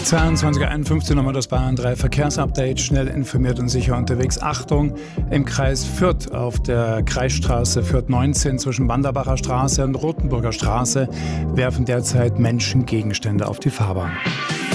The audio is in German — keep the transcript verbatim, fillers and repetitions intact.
zweiundzwanzig Uhr einundfünfzig nochmal das Bayern drei Verkehrsupdate. Schnell informiert und sicher unterwegs. Achtung, im Kreis Fürth auf der Kreisstraße Fürth neunzehn zwischen Banderbacher Straße und Rothenburger Straße werfen derzeit Menschen Gegenstände auf die Fahrbahn.